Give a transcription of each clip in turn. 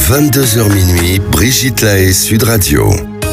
22h minuit, Brigitte Lahaie, Sud Radio.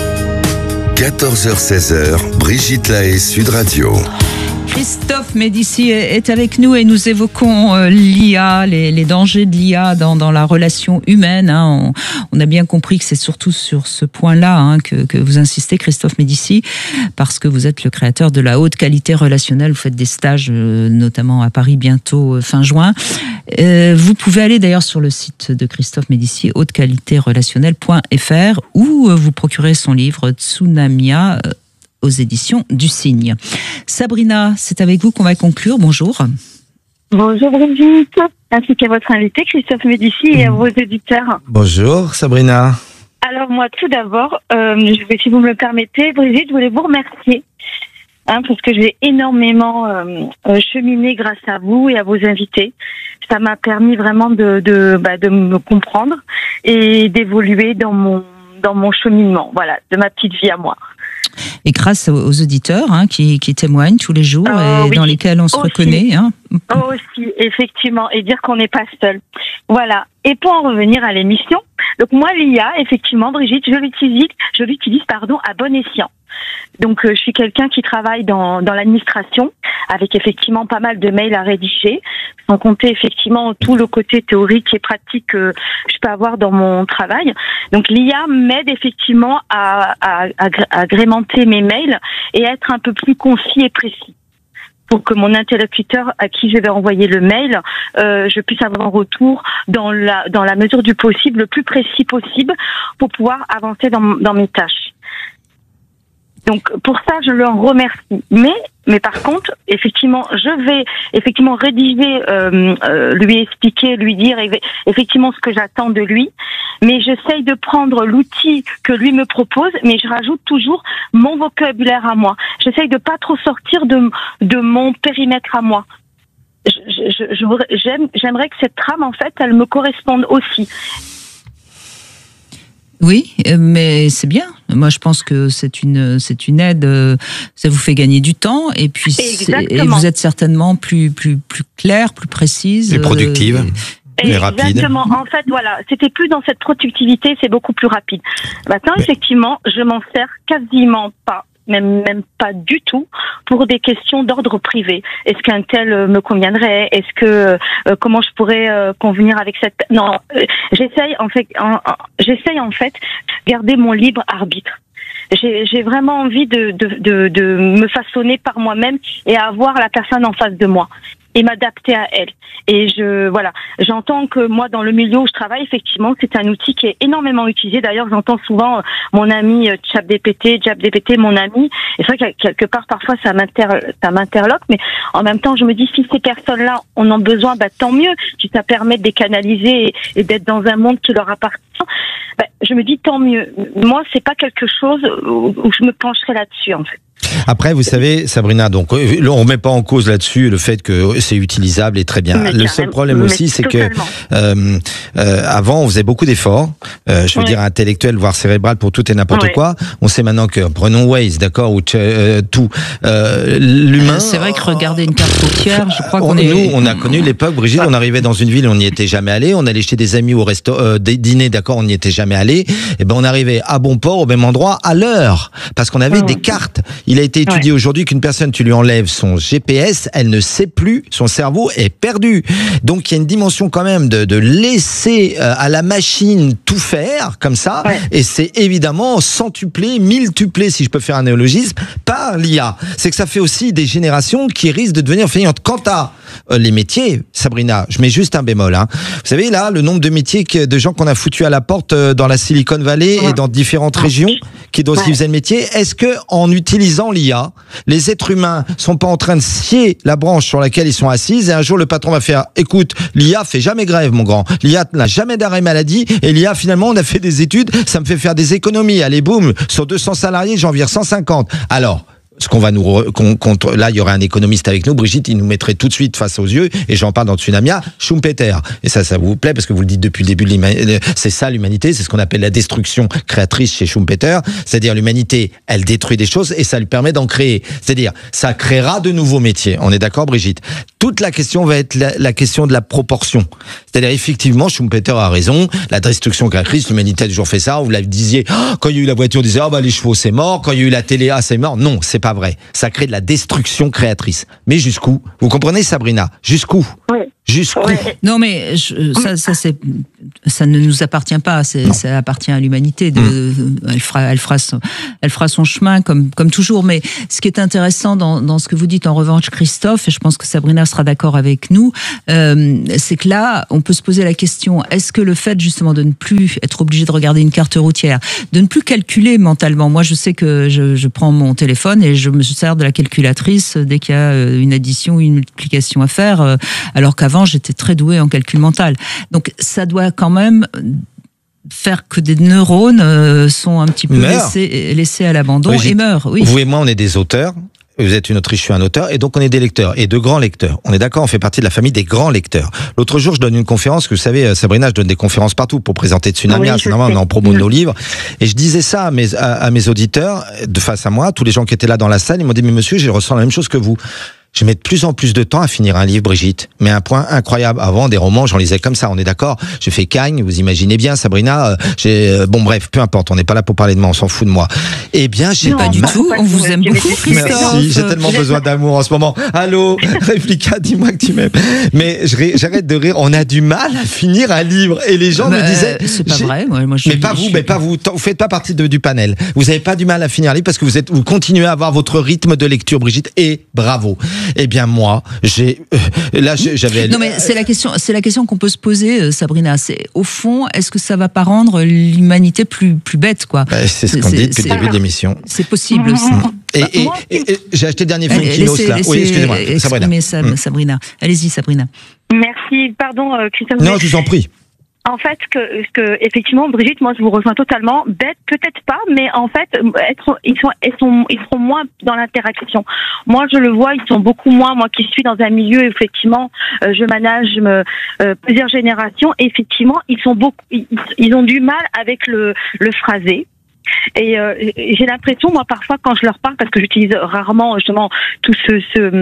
14h-16h, Brigitte Lahaie, Sud Radio. Christophe Médicis est avec nous et nous évoquons l'IA, les dangers de l'IA dans la relation humaine. On a bien compris que c'est surtout sur ce point-là que vous insistez, Christophe Médicis, parce que vous êtes le créateur de la haute qualité relationnelle. Vous faites des stages, notamment à Paris, bientôt fin juin. Vous pouvez aller d'ailleurs sur le site de Christophe Médicis, hautequalitérelationnelle.fr, où vous procurez son livre Tsunamia, aux éditions du Cygne. Sabrina, c'est avec vous qu'on va conclure. Bonjour. Bonjour Brigitte, ainsi qu'à votre invité Christophe Médicis et à vos éditeurs. Bonjour Sabrina. Alors moi tout d'abord, si vous me le permettez, Brigitte, je voulais vous remercier parce que j'ai énormément cheminé grâce à vous et à vos invités. Ça m'a permis vraiment de me comprendre et d'évoluer dans mon cheminement, voilà, de ma petite vie à moi. Et grâce aux auditeurs qui témoignent tous les jours et dans lesquels on se reconnaît. Aussi, effectivement, et dire qu'on n'est pas seul. Voilà. Et pour en revenir à l'émission, donc moi l'IA, effectivement, Brigitte, je l'utilise à bon escient. Donc je suis quelqu'un qui travaille dans l'administration avec effectivement pas mal de mails à rédiger, sans compter effectivement tout le côté théorique et pratique que je peux avoir dans mon travail. Donc l'IA m'aide effectivement à agrémenter mes mails et être un peu plus concis et précis, pour que mon interlocuteur à qui je vais envoyer le mail, je puisse avoir un retour dans la mesure du possible, le plus précis possible, pour pouvoir avancer dans mes tâches. Donc pour ça, je le remercie. Mais par contre, effectivement, je vais rédiger, lui expliquer, lui dire effectivement ce que j'attends de lui. Mais j'essaye de prendre l'outil que lui me propose, mais je rajoute toujours mon vocabulaire à moi. J'essaye de pas trop sortir de mon périmètre à moi. J'aimerais que cette trame, en fait, elle me corresponde aussi. Oui, mais c'est bien. Moi, je pense que c'est une aide. Ça vous fait gagner du temps, et puis vous êtes certainement plus claire, plus précise, plus productive. Et rapide. Exactement. En fait, voilà, c'était plus dans cette productivité, c'est beaucoup plus rapide. Maintenant, effectivement, je m'en sers quasiment pas. Même pas du tout, pour des questions d'ordre privé. Est-ce qu'un tel me conviendrait? Est-ce que comment je pourrais convenir avec cette... Non, j'essaye en fait garder mon libre arbitre. J'ai vraiment envie de me façonner par moi-même et avoir la personne en face de moi et m'adapter à elle. Et j'entends que moi, dans le milieu où je travaille, effectivement, c'est un outil qui est énormément utilisé. D'ailleurs, j'entends souvent mon ami ChatGPT, mon ami. Et c'est vrai que quelque part, parfois, ça m'interloque. Mais en même temps, je me dis, si ces personnes-là en ont besoin, tant mieux. Si ça permet de les canaliser et d'être dans un monde qui leur appartient, je me dis tant mieux. Moi, c'est pas quelque chose où je me pencherai là-dessus, en fait. Après, vous savez, Sabrina, donc on remet pas en cause là-dessus le fait que c'est utilisable et très bien. Le seul problème aussi, c'est que avant, on faisait beaucoup d'efforts, je veux dire intellectuels, voire cérébral, pour tout et n'importe quoi. On sait maintenant que, prenons Waze, d'accord, ou tout, l'humain... C'est vrai que regarder une carte routière, je crois qu'on Nous, on a connu l'époque, Brigitte, on arrivait dans une ville, on n'y était jamais allé, on allait chez des amis au des dîners, d'accord, on n'y était jamais allé, et on arrivait à bon port, au même endroit, à l'heure, parce qu'on avait des cartes. Il a été étudié aujourd'hui qu'une personne, tu lui enlèves son GPS, elle ne sait plus, son cerveau est perdu. Donc il y a une dimension quand même de laisser à la machine tout faire comme ça, et c'est évidemment centuplé, miltuplé, si je peux faire un néologisme, par l'IA. C'est que ça fait aussi des générations qui risquent de devenir feignantes. Quant à les métiers, Sabrina, je mets juste un bémol. Vous savez là, le nombre de métiers de gens qu'on a foutus à la porte dans la Silicon Valley et dans différentes régions qui faisaient le métier. Est-ce que en utilisant l'IA, les êtres humains sont pas en train de scier la branche sur laquelle ils sont assis, et un jour le patron va faire, écoute, l'IA fait jamais grève, mon grand. L'IA n'a jamais d'arrêt maladie, et l'IA, finalement, on a fait des études, ça me fait faire des économies. Allez, boum, sur 200 salariés, j'en vire 150. Alors, ce qu'on va là, il y aurait un économiste avec nous, Brigitte, il nous mettrait tout de suite face aux yeux, et j'en parle dans Tsunamia, Schumpeter. Et ça vous plaît, parce que vous le dites depuis le début de l'humanité, c'est ça l'humanité, c'est ce qu'on appelle la destruction créatrice chez Schumpeter, c'est-à-dire l'humanité, elle détruit des choses, et ça lui permet d'en créer. C'est-à-dire, ça créera de nouveaux métiers. On est d'accord, Brigitte? Toute la question va être la question de la proportion. C'est-à-dire, effectivement, Schumpeter a raison, la destruction créatrice, l'humanité a toujours fait ça, vous l'avez disiez, quand il y a eu la voiture, on disait, les chevaux, c'est mort, quand il y a eu la télé, c'est mort. Non, c'est pas vrai. Ça crée de la destruction créatrice. Mais jusqu'où? Vous comprenez, Sabrina? Jusqu'où? Oui. Jusqu'où? Non, mais ça ne nous appartient pas. Ça appartient à l'humanité. Elle fera son chemin comme toujours. Mais ce qui est intéressant dans ce que vous dites, en revanche, Christophe, et je pense que Sabrina sera d'accord avec nous, c'est que là, on peut se poser la question, est-ce que le fait justement de ne plus être obligé de regarder une carte routière, de ne plus calculer mentalement, moi je sais que je prends mon téléphone et je me sers de la calculatrice dès qu'il y a une addition ou une multiplication à faire, alors qu'avant j'étais très douée en calcul mental. Donc ça doit quand même faire que des neurones sont un petit peu laissés à l'abandon et meurent. Oui. Vous et moi, on est des auteurs. Vous êtes une autrice, je suis un auteur, et donc on est des lecteurs, et de grands lecteurs. On est d'accord, on fait partie de la famille des grands lecteurs. L'autre jour, je donne une conférence, que vous savez, Sabrina, je donne des conférences partout pour présenter Tsunamia, c'est normal, on est en promo de nos livres. Et je disais ça à mes auditeurs, de face à moi, tous les gens qui étaient là dans la salle, ils m'ont dit, mais monsieur, je ressens la même chose que vous. Je mets de plus en plus de temps à finir un livre, Brigitte. Mais un point incroyable. Avant, des romans, j'en lisais comme ça, on est d'accord. J'ai fait Cagne, vous imaginez bien, Sabrina. Bon, bref, peu importe, on n'est pas là pour parler de moi, on s'en fout de moi. Eh bien, j'ai pas du tout. On vous aime beaucoup, Christophe. Merci, j'ai tellement besoin d'amour en ce moment. Allô, Réplica, dis-moi que tu m'aimes. Mais j'arrête de rire, on a du mal à finir un livre. Et les gens me disaient... C'est pas vrai, moi mais pas vous, vous faites pas partie du panel. Vous avez pas du mal à finir un livre parce que vous continuez à avoir votre rythme de lecture, Brigitte, et bravo. Eh bien, moi, j'avais... Non, mais c'est la question qu'on peut se poser, Sabrina. C'est, au fond, est-ce que ça va pas rendre l'humanité plus bête, quoi? C'est ce qu'on dit depuis le début de l'émission. C'est possible aussi. Et j'ai acheté le dernier Funkinos, là. Oui, excusez-moi, Sabrina. Sabrina. Allez-y, Sabrina. Merci, pardon, Christophe. Non, je vous en prie. En fait, que effectivement, Brigitte, moi, je vous rejoins totalement. Bête, peut-être pas, mais en fait, ils seront moins dans l'interaction. Moi, je le vois, ils sont beaucoup moins. Moi, qui suis dans un milieu, effectivement, je manage plusieurs générations. Effectivement, ils ont du mal avec le phrasé. Et j'ai l'impression, moi, parfois, quand je leur parle, parce que j'utilise rarement justement tous ces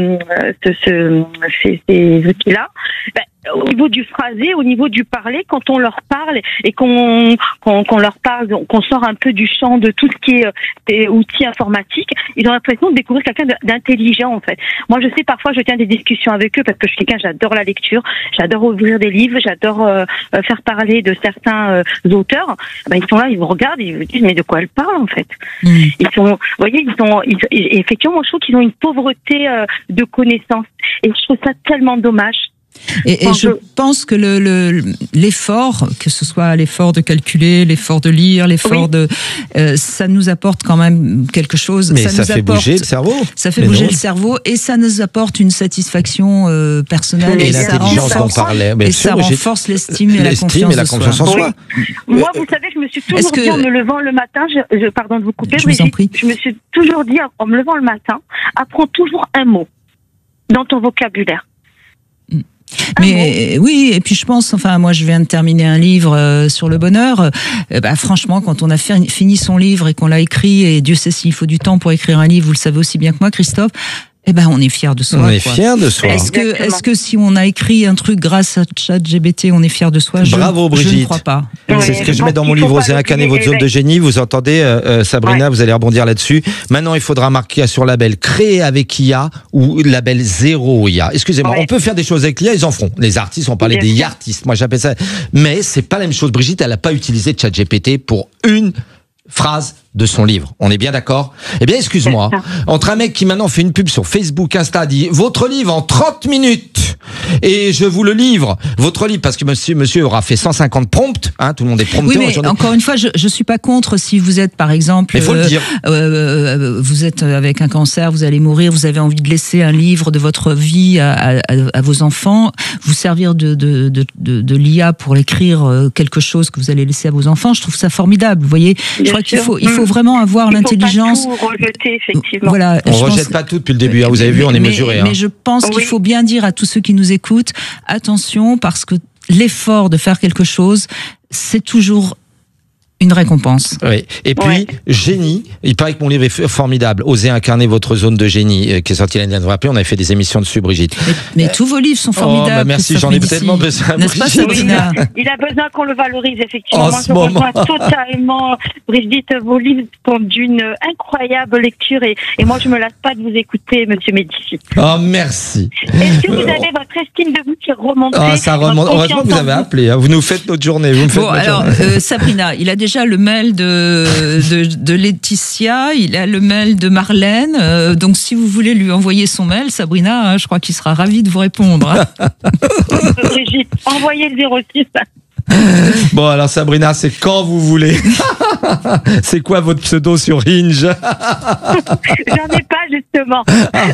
outils-là, au niveau du phrasé, au niveau du parler, quand on leur parle et qu'on leur parle, qu'on sort un peu du champ de tout ce qui est outils informatiques, ils ont l'impression de découvrir quelqu'un d'intelligent, en fait. Moi, je sais, parfois, je tiens des discussions avec eux parce que je suis quelqu'un, j'adore la lecture, j'adore ouvrir des livres, j'adore faire parler de certains auteurs. Ils sont là, ils vous regardent, ils vous disent, mais de quoi elle parle, en fait? Ils sont, vous voyez, effectivement, moi, je trouve qu'ils ont une pauvreté de connaissances. Et je trouve ça tellement dommage. Et je pense que l'effort, que ce soit l'effort de calculer, l'effort de lire, l'effort de... ça nous apporte quand même quelque chose. Mais ça fait bouger le cerveau. Ça fait bouger le cerveau et ça nous apporte une satisfaction personnelle. Et l'intelligence dont on parlait. Et ça renforce l'estime et la confiance en soi. Moi, vous savez, je me suis toujours dit en me levant le matin, pardon de vous couper, je me suis toujours dit en me levant le matin, apprends toujours un mot dans ton vocabulaire. Mais oui, et puis je pense, enfin moi je viens de terminer un livre sur le bonheur, franchement quand on a fini son livre et qu'on l'a écrit, et Dieu sait s'il faut du temps pour écrire un livre, vous le savez aussi bien que moi, Christophe, on est fiers de soi. On est fiers de soi. Est-ce que si on a écrit un truc grâce à ChatGPT, on est fiers de soi? Bravo, Brigitte. Je ne crois pas. C'est ce que je mets dans mon livre, Oser incarner votre zone de génie. Vous entendez, Sabrina, vous allez rebondir là-dessus. Maintenant, il faudra marquer sur label créé avec IA ou label zéro IA. Excusez-moi, on peut faire des choses avec l'IA, ils en feront. Les artistes, on parlait des artistes, moi j'appelle ça. Mais c'est pas la même chose. Brigitte, elle n'a pas utilisé ChatGPT pour une phrase de son livre. On est bien d'accord? Eh bien, excuse-moi. Entre un mec qui maintenant fait une pub sur Facebook, Insta, dit votre livre en 30 minutes et je vous le livre. Votre livre, parce que monsieur aura fait 150 prompts, hein, tout le monde est prompteur. Oui, mais encore une fois, je suis pas contre si vous êtes, par exemple, faut le dire. Vous êtes avec un cancer, vous allez mourir, vous avez envie de laisser un livre de votre vie à vos enfants, vous servir de l'IA pour écrire quelque chose que vous allez laisser à vos enfants. Je trouve ça formidable. Vous voyez, je crois qu'il faut faut vraiment avoir l'intelligence. Il faut pas tout rejeter, effectivement. Voilà, On rejette pas tout depuis le début. Vous avez vu, on est mesuré. Mais je pense qu'il faut bien dire à tous ceux qui nous écoutent, attention, parce que l'effort de faire quelque chose, c'est toujours une récompense. Oui. Et puis, génie. Il paraît que mon livre est formidable. Osez incarner votre zone de génie, qui est sorti l'année dernière. On avait fait des émissions dessus, Brigitte. Mais tous vos livres sont formidables. Merci, j'en ai tellement besoin. N'est-ce pas, Sabrina? Il a besoin qu'on le valorise, effectivement. Moi, je rejoins totalement. Brigitte, vos livres sont d'une incroyable lecture et moi, je me lasse pas de vous écouter, Monsieur Médicis. Oh, merci. Est-ce que vous avez votre estime de vous qui remonte? Ça remonte. Heureusement que vous avez appelé. Vous nous faites notre journée. Sabrina, il a déjà le mail de Laetitia, il a le mail de Marlène. Donc, si vous voulez lui envoyer son mail, Sabrina, je crois qu'il sera ravi de vous répondre. Brigitte, envoyez le 06. Bon, alors Sabrina, c'est quand vous voulez. C'est quoi votre pseudo sur Hinge? J'en ai pas, justement.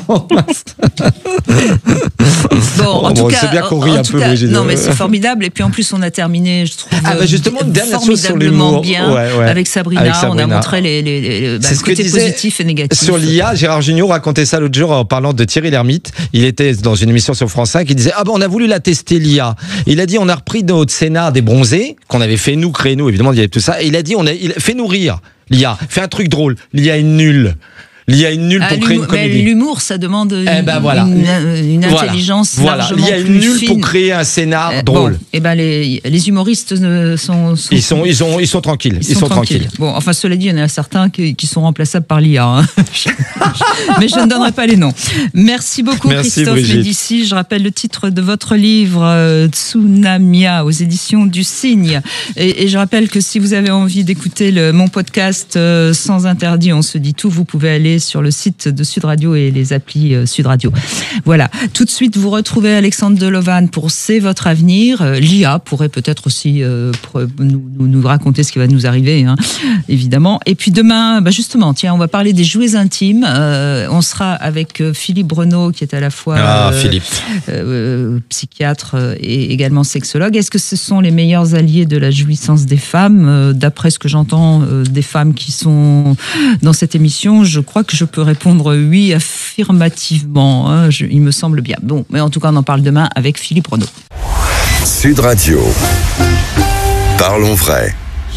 En tout cas, c'est bien qu'on rit un peu, Brigitte. Non, mais c'est formidable. Et puis en plus, on a terminé, je trouve, justement, une dernière chose sur formidablement bien avec Sabrina. On a montré les côtés positifs et négatifs. Sur l'IA, Gérard Jugnot racontait ça l'autre jour en parlant de Thierry Lhermitte. Il était dans une émission sur France 5. Il disait, on a voulu la tester, l'IA. Il a dit, on a repris de notre scénar des bronzés qu'on avait fait nous, créé nous, évidemment, il y avait tout ça. Et il a dit, fait-nous rire, l'IA. Fait un truc drôle. L'IA est nulle. Il y a une nulle pour créer une comédie. Mais l'humour, ça demande une intelligence largement il y a une plus nulle fine. Pour créer un scénar drôle. Les humoristes sont ils sont tranquilles. Ils sont tranquilles. Bon, enfin, cela dit, il y en a certains qui sont remplaçables par l'IA. Hein. Mais je ne donnerai pas les noms. Merci beaucoup, Christophe Médicis. Je rappelle le titre de votre livre, Tsunamia, aux éditions du Cygne. Et je rappelle que si vous avez envie d'écouter mon podcast Sans Interdit, on se dit tout, vous pouvez aller sur le site de Sud Radio et les applis Sud Radio. Voilà. Tout de suite, vous retrouvez Alexandre Delovan pour C'est votre avenir. L'IA pourrait peut-être aussi nous raconter ce qui va nous arriver, hein, évidemment. Et puis demain, on va parler des jouets intimes. On sera avec Philippe Breneau, qui est à la fois psychiatre et également sexologue. Est-ce que ce sont les meilleurs alliés de la jouissance des femmes? D'après ce que j'entends des femmes qui sont dans cette émission, je crois que je peux répondre oui affirmativement. Hein, il me semble bien. Bon, mais en tout cas, on en parle demain avec Philippe Renaud. Sud Radio. Parlons vrai.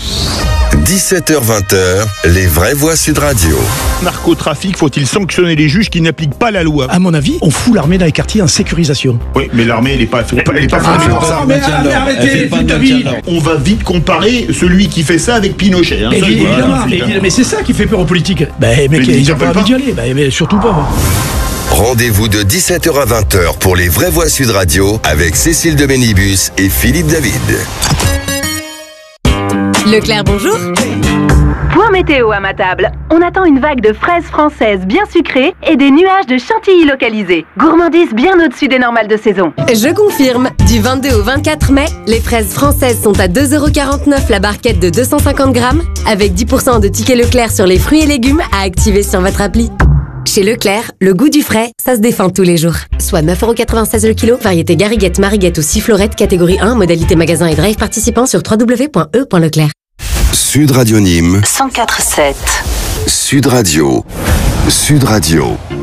17h-20h, les vraies voix Sud Radio. Narcotrafic, faut-il sanctionner les juges qui n'appliquent pas la loi? À mon avis, on fout l'armée dans les quartiers en sécurisation. Oui, mais l'armée, elle n'est pas formée pour ça. Arrêtez, on va vite comparer celui qui fait ça avec Pinochet. Hein, mais c'est ça qui fait peur aux politiques. Mais ils n'ont pas envie d'y aller, mais surtout pas. Rendez-vous de 17h à 20h pour les vraies voix Sud Radio avec Cécile de Bénibus et Philippe David. Leclerc, bonjour. Point météo à ma table. On attend une vague de fraises françaises bien sucrées et des nuages de chantilly localisés. Gourmandise bien au-dessus des normales de saison. Je confirme. Du 22 au 24 mai, les fraises françaises sont à 2,49€ la barquette de 250 grammes, avec 10% de tickets Leclerc sur les fruits et légumes à activer sur votre appli. Chez Leclerc, le goût du frais, ça se défend tous les jours. Soit 9,96€ le kilo, variété Gariguette, Mariguette ou Sifflorette, catégorie 1, modalité magasin et drive participant sur www.e.leclerc. Sud Radio Nîmes 104.7. Sud Radio. Sud Radio.